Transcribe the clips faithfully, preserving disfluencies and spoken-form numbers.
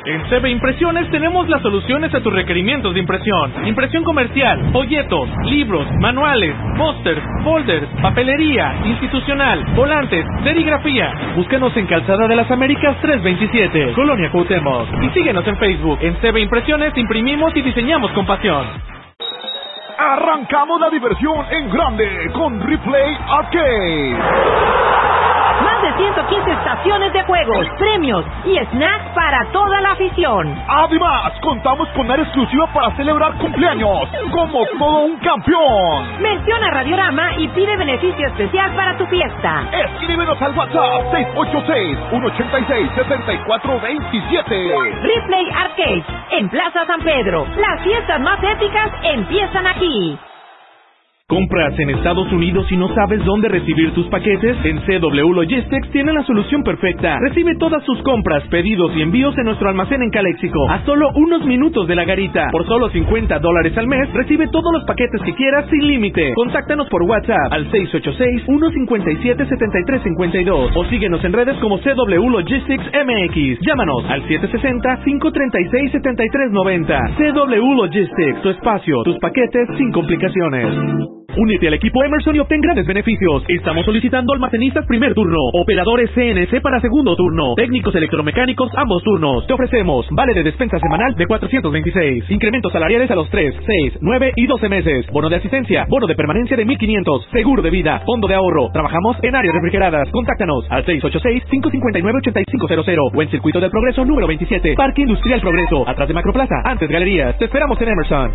En C B Impresiones tenemos las soluciones a tus requerimientos de impresión. Impresión comercial, folletos, libros, manuales, pósters, folders, papelería, institucional, volantes, serigrafía. Búscanos en Calzada de las Américas trescientos veintisiete, Colonia Cuauhtémoc. Y síguenos en Facebook. En C B Impresiones imprimimos y diseñamos con pasión. Arrancamos la diversión en grande con Replay Arcade. Más de ciento quince estaciones de juegos, premios y snacks para toda la afición. Además, contamos con área exclusiva para celebrar cumpleaños, como todo un campeón. Menciona Radiorama y pide beneficio especial para tu fiesta. Escríbenos al WhatsApp seis ocho seis, uno ocho seis, siete cuatro dos siete. Replay Arcade, en Plaza San Pedro. Las fiestas más épicas empiezan aquí. ¿Compras en Estados Unidos y no sabes dónde recibir tus paquetes? En C W Logistics tienen la solución perfecta. Recibe todas sus compras, pedidos y envíos en nuestro almacén en Caléxico, a solo unos minutos de la garita. Por solo cincuenta dólares al mes, recibe todos los paquetes que quieras sin límite. Contáctanos por WhatsApp al seis ocho seis, uno cinco siete, siete tres cinco dos o síguenos en redes como C W Logistics M X. Llámanos al siete seis cero, cinco tres seis, siete tres nueve cero. C W Logistics, tu espacio, tus paquetes sin complicaciones. Únete al equipo Emerson y obtén grandes beneficios. Estamos solicitando almacenistas primer turno, operadores C N C para segundo turno, técnicos electromecánicos ambos turnos. Te ofrecemos vale de despensa semanal de cuatrocientos veintiséis, incrementos salariales a los tres, seis, nueve y doce meses, bono de asistencia, bono de permanencia de mil quinientos, seguro de vida, fondo de ahorro. Trabajamos en áreas refrigeradas. Contáctanos al seis ocho seis, cinco cinco nueve, ocho cinco cero cero o en Circuito del Progreso número veintisiete, Parque Industrial Progreso, atrás de Macroplaza, antes Galerías. Te esperamos en Emerson.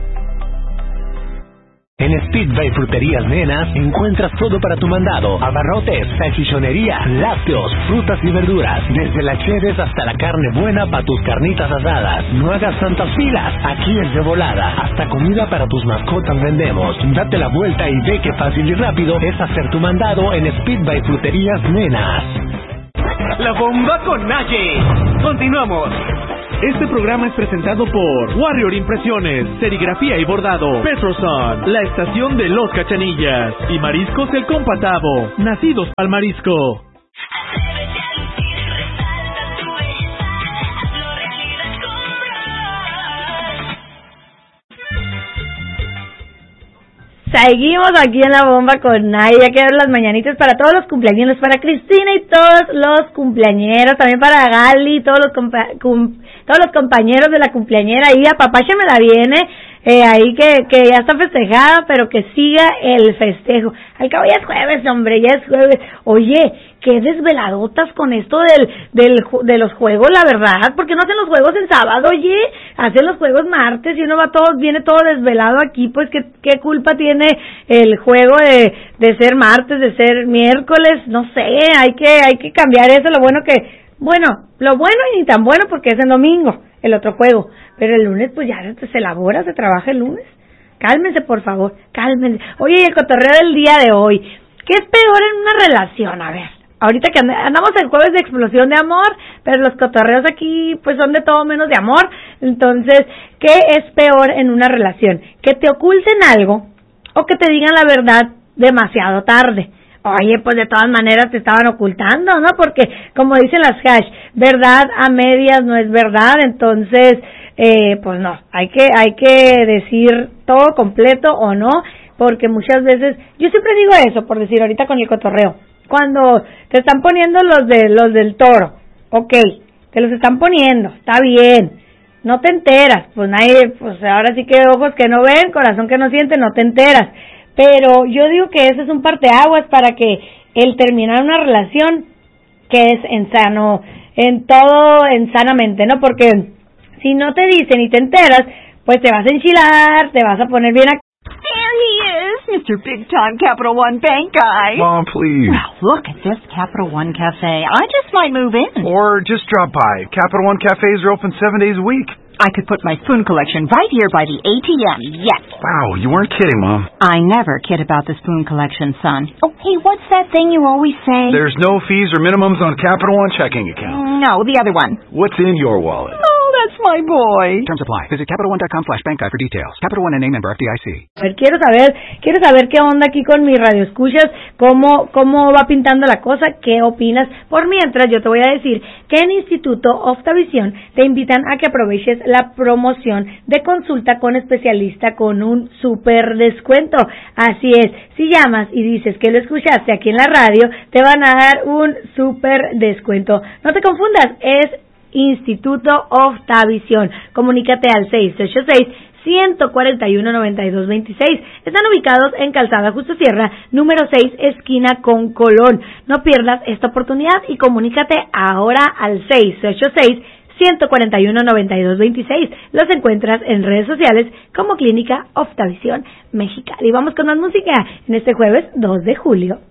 En Speedway Fruterías Nenas encuentras todo para tu mandado: abarrotes, salchichonería, lácteos, frutas y verduras, desde las cheves hasta la carne buena para tus carnitas asadas. No hagas tantas filas, aquí es de volada. Hasta comida para tus mascotas vendemos. Date la vuelta y ve qué fácil y rápido es hacer tu mandado en Speedway Fruterías Nenas. La bomba con Naye. Continuamos. Este programa es presentado por Warrior Impresiones, Serigrafía y Bordado, Petroson, la estación de Los Cachanillas y Mariscos El Compatavo, nacidos al marisco. Seguimos aquí en la bomba con Nay. Ya quedaron las mañanitas para todos los cumpleaños, para Cristina y todos los cumpleañeros, también para Gali, todos los compa- cum- todos los compañeros de la cumpleañera. Y a Papacha me la viene, eh, ahí que, que ya está festejada, pero que siga el festejo. Al cabo ya es jueves, hombre, ya es jueves. Oye, qué desveladotas con esto del, del de los juegos, la verdad. ¿Por qué no hacen los juegos en sábado, oye? Hacen los juegos martes y uno va todo, viene todo desvelado aquí, pues qué, qué culpa tiene el juego de, de ser martes, de ser miércoles, no sé, hay que, hay que cambiar eso. Lo bueno que, bueno, lo bueno y ni tan bueno porque es el domingo, el otro juego, pero el lunes pues ya se elabora, se trabaja el lunes. Cálmense, por favor, cálmense. Oye, y el cotorreo del día de hoy, ¿qué es peor en una relación? A ver, ahorita que andamos el jueves de explosión de amor, pero los cotorreos aquí pues son de todo menos de amor. Entonces, ¿qué es peor en una relación? Que te oculten algo o que te digan la verdad demasiado tarde. Oye, pues de todas maneras te estaban ocultando, ¿no? Porque, como dicen las hash, verdad a medias no es verdad. Entonces, eh, pues no, hay que, hay que decir todo completo o no, porque muchas veces, yo siempre digo eso, por decir ahorita con el cotorreo, cuando te están poniendo los de los del toro, ok, te los están poniendo, está bien, no te enteras, pues nadie, pues ahora sí que ojos que no ven, corazón que no siente, no te enteras, pero yo digo que ese es un parteaguas para que el terminar una relación que es en sano, en todo, en sanamente, ¿no? Porque si no te dicen y te enteras, pues te vas a enchilar, te vas a poner bien acá. There he is, Mister Big Time Capital One Bank Guy. Mom, please. Well, look at this Capital One Cafe. I just might move in. Or just drop by. Capital One cafes are open seven days a week. I could put my spoon collection right here by the A T M, yes. Wow, you weren't kidding, Mom. I never kid about the spoon collection, son. Oh, hey, what's that thing you always say? There's no fees or minimums on Capital One checking accounts. No, the other one. What's in your wallet? Oh, that's my boy. Terms apply. Visit Capital One dot com slash bank guide for details. Capital One and A member F D I C. A ver, quiero saber, quiero saber qué onda aquí con mis radioescuchas, cómo, cómo va pintando la cosa, qué opinas. Por mientras, yo te voy a decir que en Instituto Optavisión te invitan a que aproveches la promoción de consulta con especialista con un super descuento. Así es, si llamas y dices que lo escuchaste aquí en la radio, te van a dar un super descuento. No te confundas, es Instituto Optavisión. Comunícate al seis ocho seis, uno cuatro uno, nueve dos dos seis. Están ubicados en Calzada Justo Sierra, número seis, esquina con Colón. No pierdas esta oportunidad y comunícate ahora al seis ocho seis, uno cuatro uno, nueve dos dos seis. Los encuentras en redes sociales como Clínica Optavisión Mexicali. Y vamos con más música en este jueves dos de julio.